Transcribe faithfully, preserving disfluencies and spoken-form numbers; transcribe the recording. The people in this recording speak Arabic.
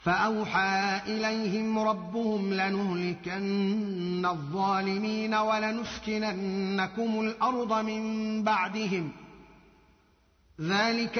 فأوحى إليهم ربهم لنهلكن الظالمين ولنسكننكم الأرض من بعدهم ذلك